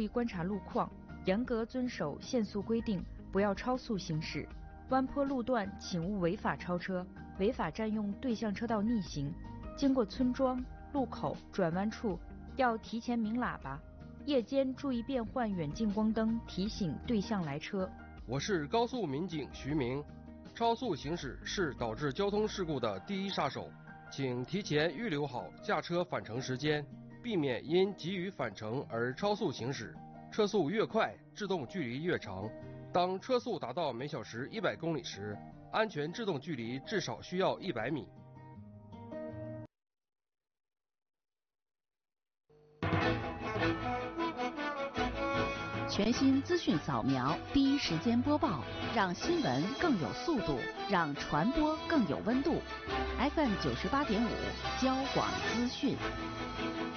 观察路况，严格遵守限速规定，不要超速行驶。弯坡路段请勿违法超车，违法占用对向车道逆行。经过村庄、路口、转弯处要提前鸣喇叭。夜间注意变换远近光灯，提醒对向来车。 我是高速民警徐明。超速行驶是导致交通事故的第一杀手，请提前预留好驾车返程时间，避免因急于返程而超速行驶。车速越快，制动距离越长。当车速达到每小时100公里时，安全制动距离至少需要100米。 全新资讯扫描，第一时间播报，让新闻更有速度，让传播更有温度。FM98.5，交广资讯。